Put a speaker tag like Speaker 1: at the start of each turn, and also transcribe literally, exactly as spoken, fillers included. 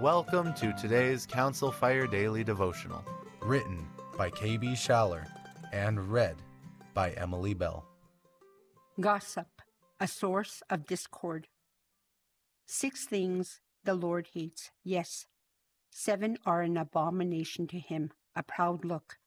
Speaker 1: Welcome to today's Council Fire Daily Devotional, written by K B Schaller and read by Emily Bell.
Speaker 2: Gossip, a source of discord. Six things the Lord hates, yes, seven are an abomination to him: a proud look,